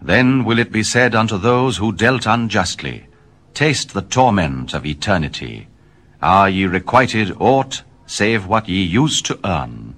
Then will it be said unto those who dealt unjustly, Taste the torment of eternity. Are ye requited aught save what ye used to earn?